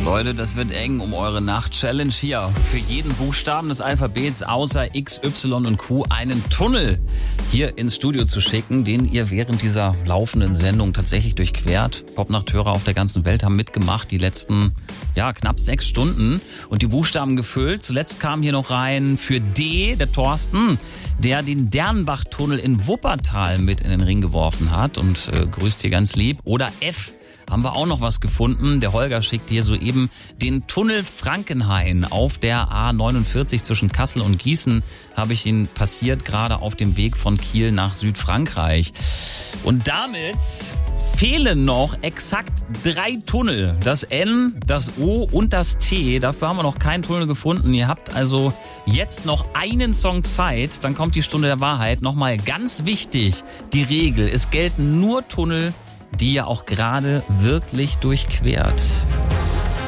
Leute, das wird eng um eure Nacht-Challenge hier. Für jeden Buchstaben des Alphabets außer X, Y und Q einen Tunnel hier ins Studio zu schicken, den ihr während dieser laufenden Sendung tatsächlich durchquert. Popnachthörer auf der ganzen Welt haben mitgemacht, die letzten knapp 6 Stunden und die Buchstaben gefüllt. Zuletzt kam hier noch rein für D, der Thorsten, der den Dernbach-Tunnel in Wuppertal mit in den Ring geworfen hat und grüßt hier ganz lieb. Oder F. Haben wir auch noch was gefunden. Der Holger schickt hier soeben den Tunnel Frankenhain auf der A49 zwischen Kassel und Gießen. Habe ich ihn passiert, gerade auf dem Weg von Kiel nach Südfrankreich. Und damit fehlen noch exakt 3 Tunnel. Das N, das O und das T. Dafür haben wir noch keinen Tunnel gefunden. Ihr habt also jetzt noch einen Song Zeit. Dann kommt die Stunde der Wahrheit. Nochmal ganz wichtig, die Regel. Es gelten nur Tunnel, die ihr auch gerade wirklich durchquert.